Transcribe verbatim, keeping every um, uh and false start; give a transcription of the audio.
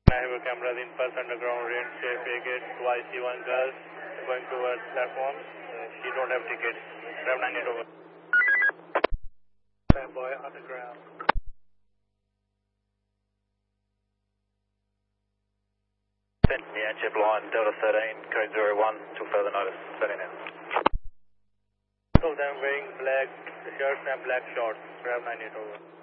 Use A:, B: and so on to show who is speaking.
A: I have a camera in Pulse Underground, range safe ticket, Y C one girl, going towards platform. Uh, she don't have tickets. Rev nine eight over. Fanboy Underground. Send the Anchip line, Delta thirteen, code zero one, till further notice, setting in. Both of them wearing black shirts and black shorts, Rev nine eight over.